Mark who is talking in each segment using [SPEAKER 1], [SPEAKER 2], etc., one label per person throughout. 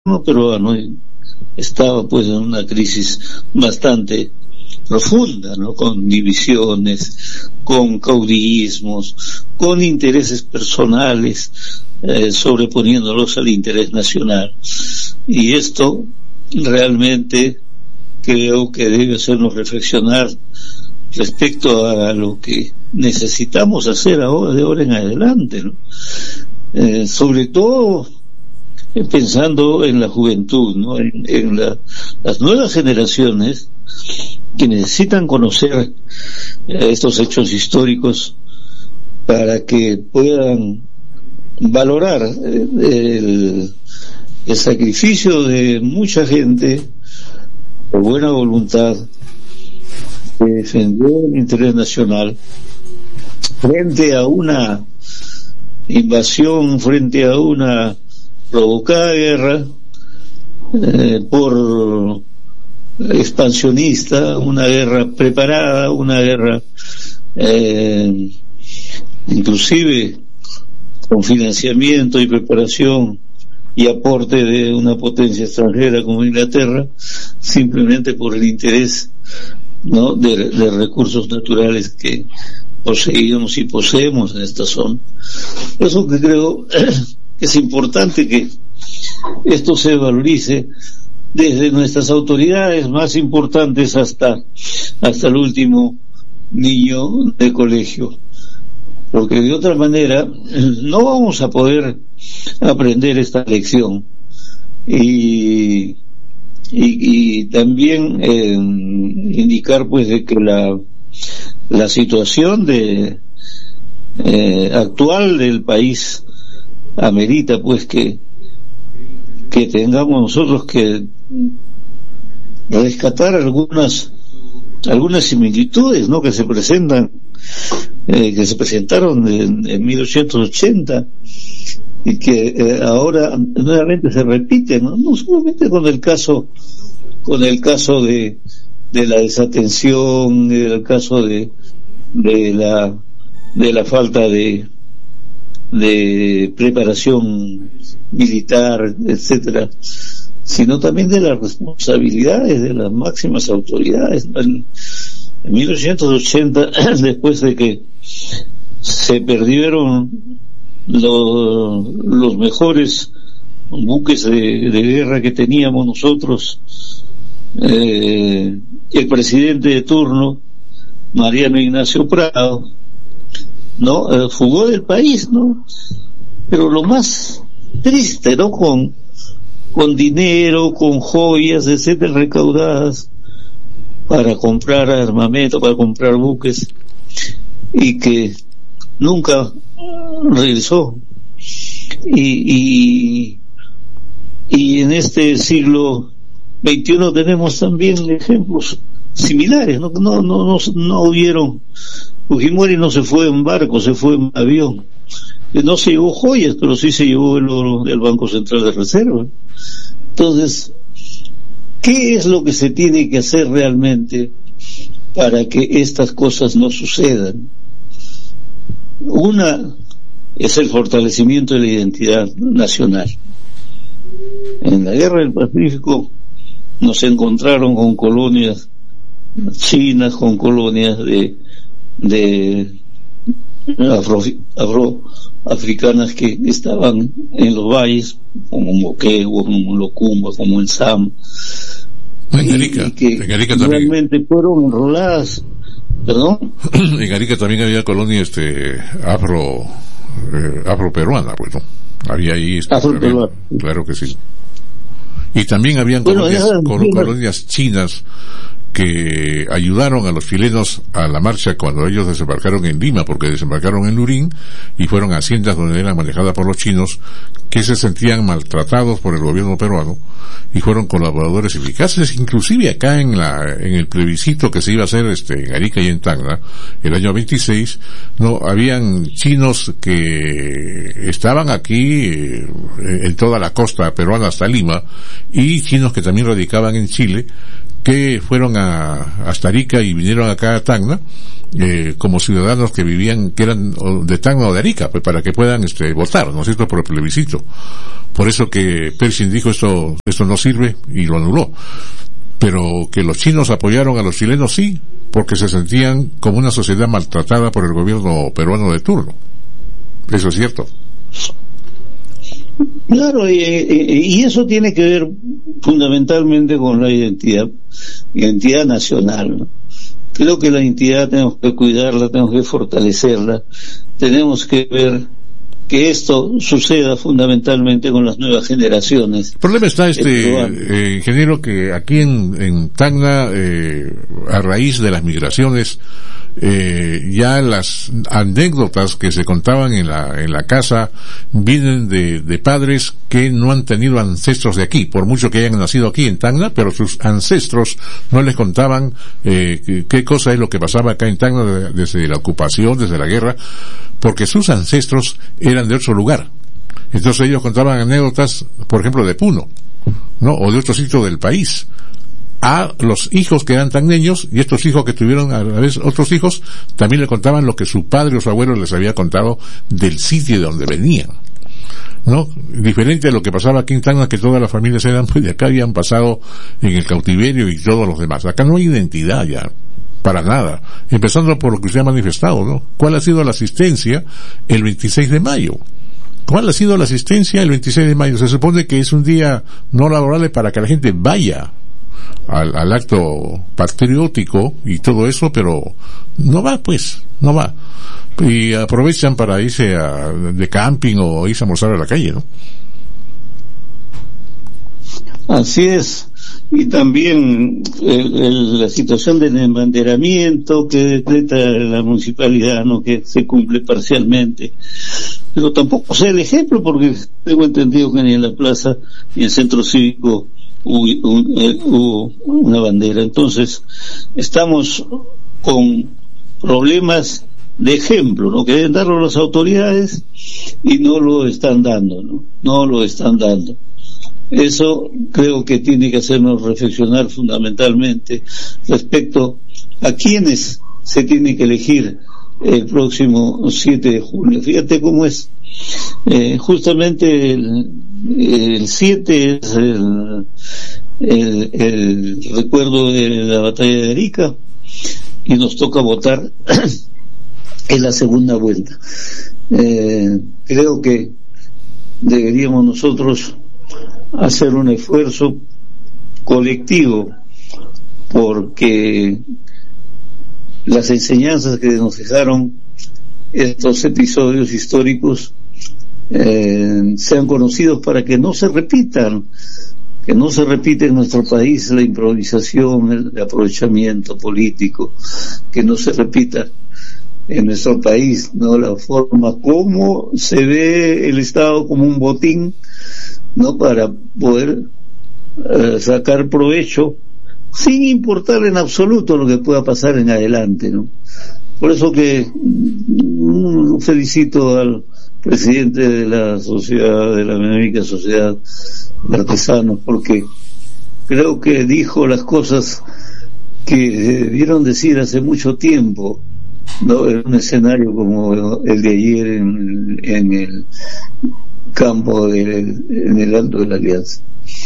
[SPEAKER 1] peruano estaba pues en una crisis bastante profunda, ¿no? Con divisiones, con caudillismos, con intereses personales, sobreponiéndolos al interés nacional. Y esto realmente creo que debe hacernos reflexionar respecto a lo que necesitamos hacer ahora, de ahora en adelante, ¿no? Sobre todo pensando en la juventud, ¿no? En las nuevas generaciones que necesitan conocer estos hechos históricos para que puedan valorar el sacrificio de mucha gente por buena voluntad que defendió el interés nacional frente a una invasión, frente a una provocada guerra por expansionista, una guerra preparada, una guerra inclusive con financiamiento y preparación y aporte de una potencia extranjera como Inglaterra, simplemente por el interés, ¿no?, de recursos naturales que poseíamos y poseemos en esta zona. Por eso que creo que es importante que esto se valorice desde nuestras autoridades más importantes hasta el último niño de colegio, porque de otra manera no vamos a poder aprender esta lección. Y también indicar pues de que la situación actual del país amerita pues que tengamos nosotros que rescatar algunas similitudes, ¿no?, que se presentaron en 1880 y que ahora nuevamente se repiten, no solamente con el caso de la desatención, el caso de la falta de preparación militar, etcétera, sino también de las responsabilidades de las máximas autoridades. En 1880, después de que se perdieron los mejores buques de guerra que teníamos nosotros, el presidente de turno, Mariano Ignacio Prado, ¿no?, fugó del país, ¿no? Pero lo más triste, ¿no?, con dinero, con joyas, etcétera, recaudadas para comprar armamento, para comprar buques, y que nunca regresó. Y en este siglo XXI tenemos también ejemplos similares, no hubieron. Fujimori no se fue en barco, se fue en avión. No se llevó joyas, pero sí se llevó el oro del Banco Central de Reserva. Entonces, ¿qué es lo que se tiene que hacer realmente para que estas cosas no sucedan? Una es el fortalecimiento de la identidad nacional. En la Guerra del Pacífico nos encontraron con colonias chinas, con colonias de afroafricanas que estaban en los valles, como Moquegua, como Locumba, como en Sam, y que realmente fueron enroladas. ¿Perdón?
[SPEAKER 2] En Arica también había colonia afroperuana, pues, ¿no? Había ahí afroperuana, claro que sí. Y también habían colonias chinas que ayudaron a los chilenos a la marcha cuando ellos desembarcaron en Lima, porque desembarcaron en Lurín y fueron a haciendas donde eran manejadas por los chinos, que se sentían maltratados por el gobierno peruano y fueron colaboradores eficaces. Inclusive acá en el plebiscito que se iba a hacer en Arica y en Tacna el año 26, no habían chinos que estaban aquí en toda la costa peruana hasta Lima, y chinos que también radicaban en Chile, que fueron hasta Arica y vinieron acá a Tacna como ciudadanos que vivían, que eran de Tacna o de Arica, pues para que puedan votar, ¿no es cierto?, por el plebiscito. Por eso que Pershing dijo esto no sirve y lo anuló. Pero que los chinos apoyaron a los chilenos, sí, porque se sentían como una sociedad maltratada por el gobierno peruano de turno. Eso es cierto.
[SPEAKER 1] Claro, y eso tiene que ver fundamentalmente con la identidad nacional, ¿no? Creo que la identidad tenemos que cuidarla, tenemos que fortalecerla, tenemos que ver que esto suceda fundamentalmente con las nuevas generaciones.
[SPEAKER 2] El problema está, ingeniero, que aquí en Tacna, a raíz de las migraciones, ya las anécdotas que se contaban en la casa vienen de padres que no han tenido ancestros de aquí, por mucho que hayan nacido aquí en Tacna, pero sus ancestros no les contaban qué cosa es lo que pasaba acá en Tacna desde la ocupación, desde la guerra, porque sus ancestros eran de otro lugar. Entonces ellos contaban anécdotas, por ejemplo, de Puno, ¿no?, o de otro sitio del país, a los hijos que eran tacneños, y estos hijos que tuvieron a la vez otros hijos también le contaban lo que su padre o su abuelo les había contado del sitio de donde venían, ¿no? Diferente a lo que pasaba aquí en Tacna, que todas las familias eran pues de acá, habían pasado en el cautiverio y todos los demás. Acá no hay identidad ya, para nada, empezando por lo que usted ha manifestado, ¿no? ¿Cuál ha sido la asistencia el 26 de mayo? ¿Cuál ha sido la asistencia el 26 de mayo? Se supone que es un día no laborable para que la gente vaya al acto patriótico y todo eso, pero no va, y aprovechan para irse de camping o irse a almorzar a la calle, ¿no?
[SPEAKER 1] Así es. Y también la situación del embanderamiento que decreta la municipalidad, ¿no?, que se cumple parcialmente. Pero tampoco sé el ejemplo, porque tengo entendido que ni en la plaza ni en el centro cívico hubo una bandera. Entonces estamos con problemas de ejemplo, ¿no?, que deben darlo las autoridades y no lo están dando, no lo están dando. Eso creo que tiene que hacernos reflexionar fundamentalmente respecto a quiénes se tiene que elegir el próximo 7 de julio. Fíjate cómo es. Justamente el 7 es el recuerdo de la batalla de Arica, y nos toca votar en la segunda vuelta. Creo que deberíamos nosotros hacer un esfuerzo colectivo, porque las enseñanzas que nos dejaron estos episodios históricos sean conocidos para que no se repitan, que no se repita en nuestro país la improvisación, el aprovechamiento político, que no se repita en nuestro país, ¿no?, la forma como se ve el Estado como un botín, ¿no?, para poder sacar provecho sin importar en absoluto lo que pueda pasar en adelante, ¿no? Por eso que felicito al presidente de la sociedad, de la Benéfica Sociedad de Artesanos, porque creo que dijo las cosas que debieron decir hace mucho tiempo, ¿no?, en un escenario como el de ayer en el campo en el Alto de la Alianza,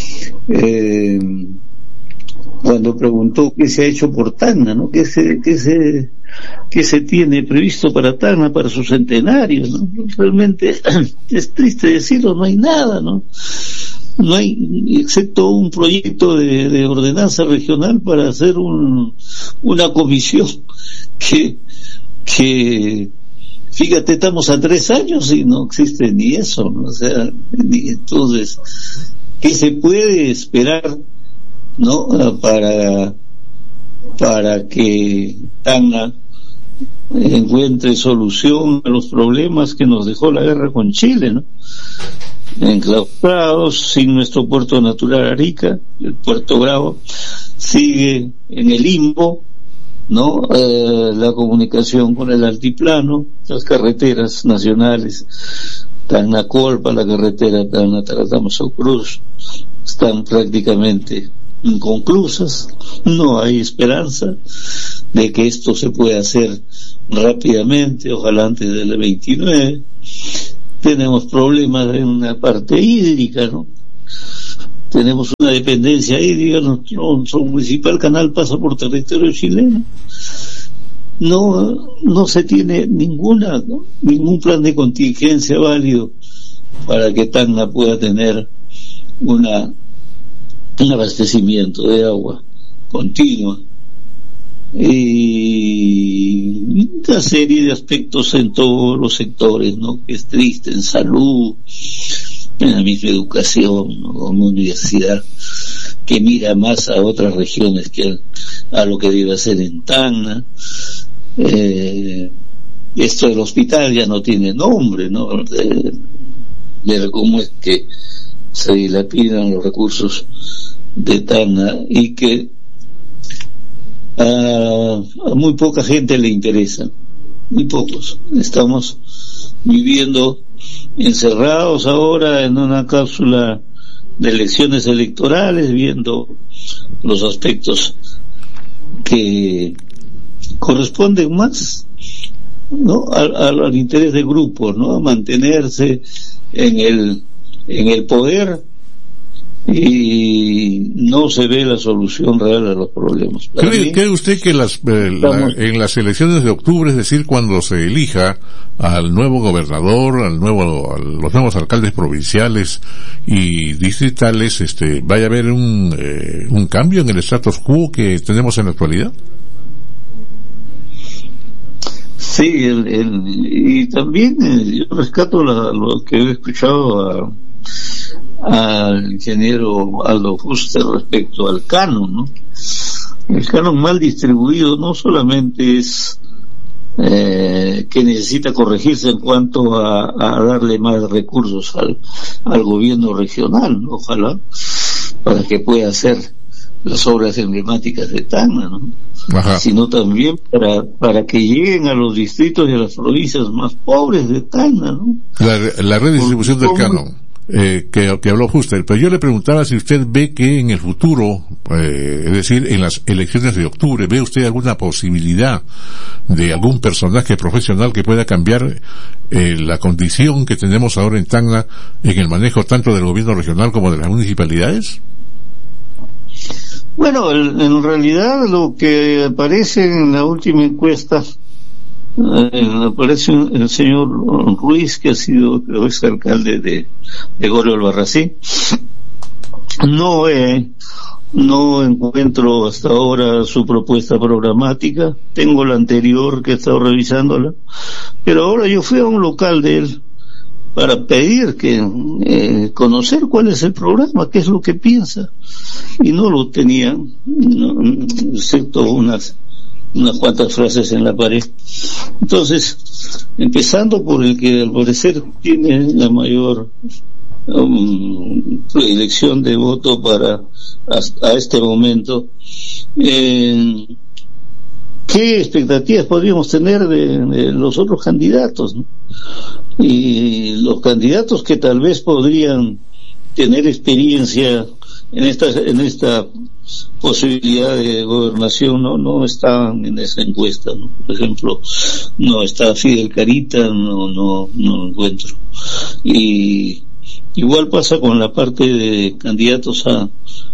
[SPEAKER 1] cuando preguntó qué se ha hecho por Tacna, ¿no?, qué se tiene previsto para Tacna, para su centenario, ¿no? Realmente es triste decirlo, no hay nada, ¿no? No hay, excepto un proyecto de ordenanza regional para hacer una comisión que fíjate, estamos a 3 años y no existe ni eso, ¿no? O sea, entonces, ¿qué se puede esperar, no?, para que Tacna encuentre solución a los problemas que nos dejó la guerra con Chile, ¿no? Enclaustrados, sin nuestro puerto natural Arica, el puerto Bravo sigue en el limbo, ¿no? La comunicación con el altiplano, las carreteras nacionales, Tacna-Colpa, la carretera Tacna-Taratama-Saucruz, están prácticamente inconclusas. No hay esperanza de que esto se pueda hacer rápidamente, ojalá antes del 29. Tenemos problemas en una parte hídrica, ¿no? Tenemos una dependencia hídrica, nuestro municipal canal pasa por territorio chileno. No se tiene ningún plan de contingencia válido para que Tacna pueda tener un abastecimiento de agua continua, y una serie de aspectos en todos los sectores, ¿no? Que es triste, en salud, en la misma educación, ¿no? Una universidad que mira más a otras regiones que a lo que debe hacer en Tacna. Esto del hospital ya no tiene nombre, ¿no? De cómo es que se dilapidan los recursos de Tacna y que a muy poca gente le interesa, muy pocos. Estamos viviendo encerrados ahora en una cápsula de elecciones electorales, viendo los aspectos que corresponden más, ¿no? al interés de grupos, ¿no? A mantenerse en el poder, y no se ve la solución real a los problemas.
[SPEAKER 2] ¿Cree usted que en las elecciones de octubre, es decir, cuando se elija al nuevo gobernador, a los nuevos alcaldes provinciales y distritales, vaya a haber un cambio en el status quo que tenemos en la actualidad?
[SPEAKER 1] Sí, y también yo rescato lo que he escuchado al ingeniero Aldo Fuster respecto al canon, ¿no? El canon mal distribuido no solamente es que necesita corregirse en cuanto a darle más recursos al gobierno regional, ¿no? Ojalá, para que pueda hacer las obras emblemáticas de Tacna, ¿no? Ajá. Sino también para que lleguen a los distritos y a las provincias más pobres de Tacna, ¿no?
[SPEAKER 2] La redistribución del canon. Que habló Fuster, pero yo le preguntaba si usted ve que en el futuro, es decir, en las elecciones de octubre, ¿ve usted alguna posibilidad de algún personaje profesional que pueda cambiar la condición que tenemos ahora en Tacna en el manejo tanto del gobierno regional como de las municipalidades?
[SPEAKER 1] Bueno, en realidad lo que aparece en la última encuesta, aparece el señor Ruiz, que ha sido ex alcalde de Gregorio Albarracín. No encuentro hasta ahora su propuesta programática. Tengo la anterior que he estado revisándola, pero ahora yo fui a un local de él para pedir conocer cuál es el programa, qué es lo que piensa, y no lo tenía, excepto unas cuantas frases en la pared. Entonces, empezando por el que al parecer tiene la mayor elección de voto a este momento, ¿qué expectativas podríamos tener de los otros candidatos, ¿no? Y los candidatos que tal vez podrían tener experiencia en esta posibilidad de gobernación no están en esa encuesta, ¿no? Por ejemplo, no está Fidel Carita, no encuentro. Y igual pasa con la parte de candidatos a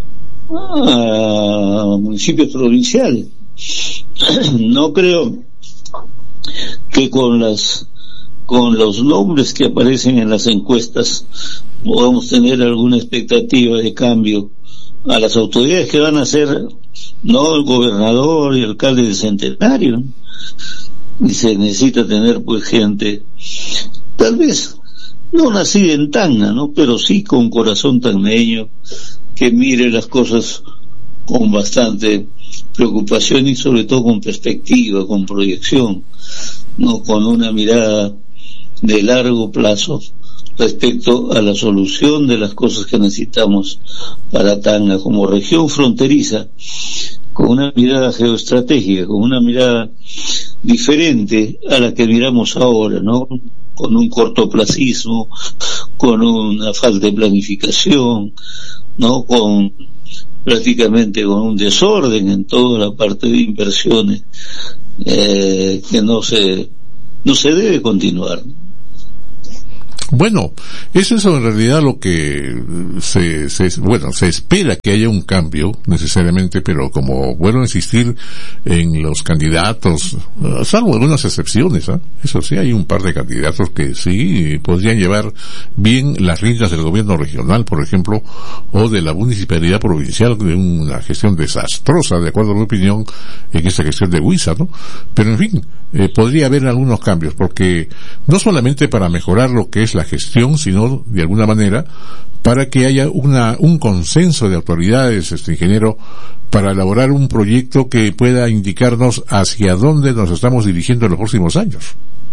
[SPEAKER 1] municipios provinciales. No creo que con los nombres que aparecen en las encuestas podamos tener alguna expectativa de cambio a las autoridades que van a ser, no el gobernador y el alcalde de Centenario, y se necesita tener pues gente, tal vez no nacida en Tacna, ¿no? Pero sí con corazón tacneño, que mire las cosas con bastante preocupación y sobre todo con perspectiva, con proyección, no con una mirada de largo plazo respecto a la solución de las cosas que necesitamos para Tacna como región fronteriza, con una mirada geoestratégica, con una mirada diferente a la que miramos ahora, ¿no? Con un cortoplacismo, con una falta de planificación, ¿no? Prácticamente con un desorden en toda la parte de inversiones que no se debe continuar.
[SPEAKER 2] Bueno, eso es en realidad lo que se espera, que haya un cambio necesariamente, pero como vuelvo a insistir en los candidatos, salvo algunas excepciones, eso sí, hay un par de candidatos que sí podrían llevar bien las riendas del gobierno regional, por ejemplo, o de la municipalidad provincial, de una gestión desastrosa, de acuerdo a mi opinión, en esta gestión de Huiza, ¿no? Pero en fin, podría haber algunos cambios, porque no solamente para mejorar lo que es la gestión, sino de alguna manera para que haya un consenso de autoridades, ingeniero, para elaborar un proyecto que pueda indicarnos hacia dónde nos estamos dirigiendo en los próximos años.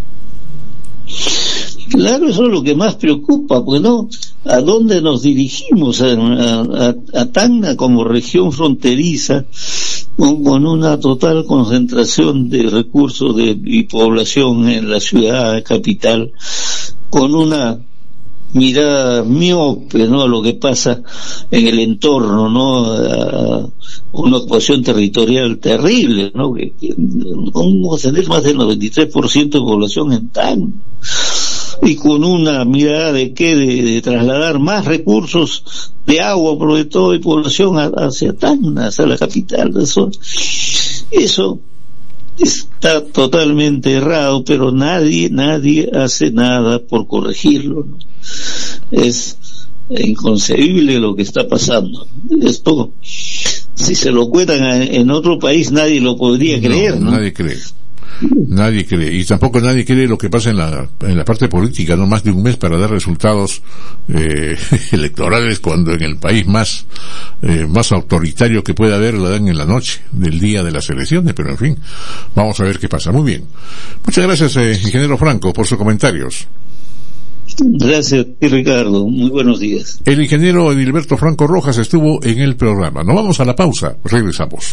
[SPEAKER 1] Claro, eso es lo que más preocupa, pues no, a dónde nos dirigimos, a Tacna como región fronteriza, con una total concentración de recursos y población en la ciudad capital, con una mirada miope, ¿no?, a lo que pasa en el entorno, ¿no?, una ocupación territorial terrible, ¿no?, que vamos a tener más del 93% de población en Tacna, y con una mirada de trasladar más recursos de agua, sobre todo, y población hacia Tacna, hacia la capital. Eso está totalmente errado, pero nadie hace nada por corregirlo, ¿no? Es inconcebible lo que está pasando. Esto, si se lo cuentan en otro país, nadie lo podría creer, ¿no?
[SPEAKER 2] Nadie cree, y tampoco nadie cree lo que pasa en la parte política, no más de un mes para dar resultados electorales, cuando en el país más autoritario que pueda haber lo dan en la noche del día de las elecciones. Pero en fin, vamos a ver qué pasa. Muy bien, muchas gracias, ingeniero Franco, por sus comentarios.
[SPEAKER 1] Gracias, Ricardo, muy buenos días.
[SPEAKER 2] El ingeniero Edilberto Franco Rojas estuvo en el programa. Nos vamos a la pausa, regresamos.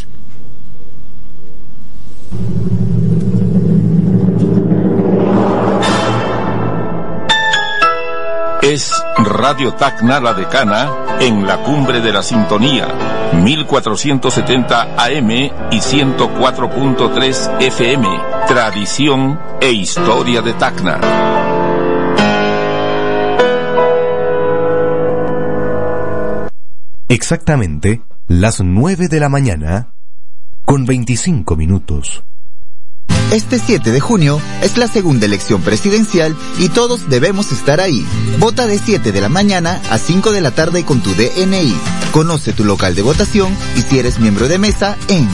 [SPEAKER 3] Es Radio Tacna La Decana en la cumbre de la sintonía, 1470 AM y 104.3 FM, tradición e historia de Tacna.
[SPEAKER 4] Exactamente las 9 de la mañana con 25 minutos.
[SPEAKER 5] Este 7 de junio es la segunda elección presidencial y todos debemos estar ahí. Vota de 7 de la mañana a 5 de la tarde con tu DNI. Conoce tu local de votación y si eres miembro de mesa en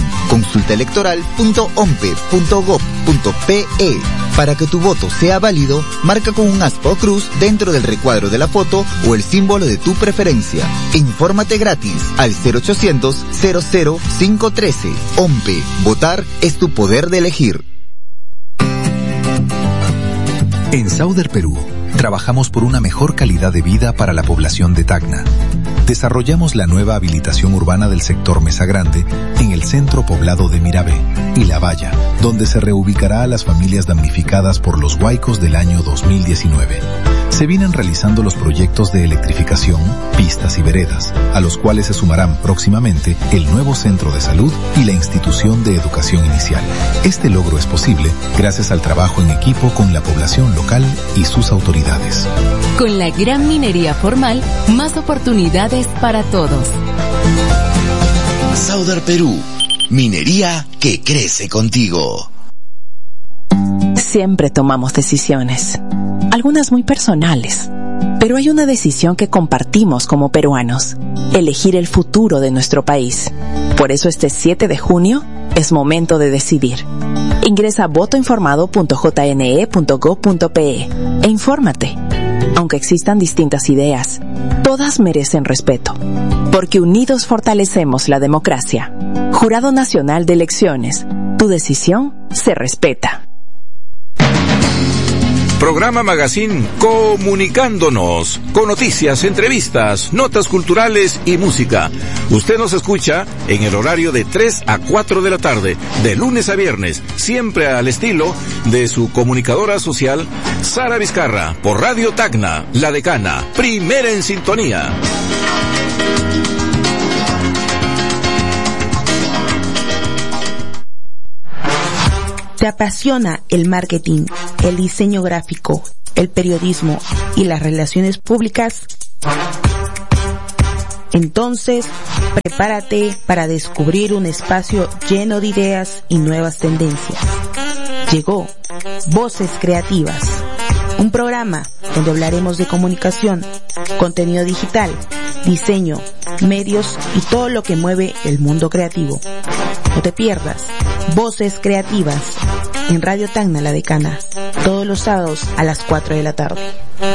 [SPEAKER 5] consultaelectoral.ompe.gov.pe. Para que tu voto sea válido, marca con un aspa o cruz dentro del recuadro de la foto o el símbolo de tu preferencia. Infórmate gratis al 0800 00 513. OMPE. Votar es tu poder de elegir.
[SPEAKER 4] En Sauder Perú, trabajamos por una mejor calidad de vida para la población de Tacna. Desarrollamos la nueva habilitación urbana del sector Mesa Grande en el centro poblado de Mirabé y La Valla, donde se reubicará a las familias damnificadas por los huaicos del año 2019. Se vienen realizando los proyectos de electrificación, pistas y veredas, a los cuales se sumarán próximamente el nuevo centro de salud y la institución de educación inicial. Este logro es posible gracias al trabajo en equipo con la población local y sus autoridades.
[SPEAKER 6] Con la gran minería formal, más oportunidades para todos.
[SPEAKER 7] Sauder Perú, minería que crece contigo.
[SPEAKER 8] Siempre tomamos decisiones, algunas muy personales, pero hay una decisión que compartimos como peruanos: elegir el futuro de nuestro país. Por eso este 7 de junio es momento de decidir. Ingresa a votoinformado.jne.gov.pe e infórmate. Aunque existan distintas ideas, todas merecen respeto, porque unidos fortalecemos la democracia. Jurado Nacional de Elecciones, tu decisión se respeta.
[SPEAKER 3] Programa Magazine Comunicándonos, con noticias, entrevistas, notas culturales y música. Usted nos escucha en el horario de 3 a 4 de la tarde, de lunes a viernes, siempre al estilo de su comunicadora social, Sara Vizcarra, por Radio Tacna, La Decana, primera en sintonía.
[SPEAKER 9] ¿Te apasiona el marketing, el diseño gráfico, el periodismo y las relaciones públicas? Entonces, prepárate para descubrir un espacio lleno de ideas y nuevas tendencias. Llegó Voces Creativas, un programa donde hablaremos de comunicación, contenido digital, diseño, medios y todo lo que mueve el mundo creativo. No te pierdas Voces Creativas en Radio Tacna La Decana, todos los sábados a las 4 de la tarde.